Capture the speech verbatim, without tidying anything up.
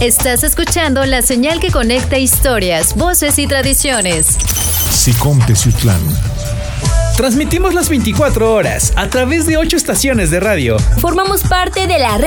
Estás escuchando la señal que conecta historias, voces y tradiciones. SICOM Teciutlán. Transmitimos las veinticuatro horas a través de ocho estaciones de radio. Formamos parte de la red